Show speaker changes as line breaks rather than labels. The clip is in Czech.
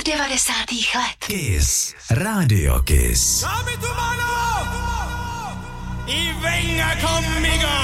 Hit 90. let.
Kiss. Radio Kiss.
Dame tu mano y venga conmigo.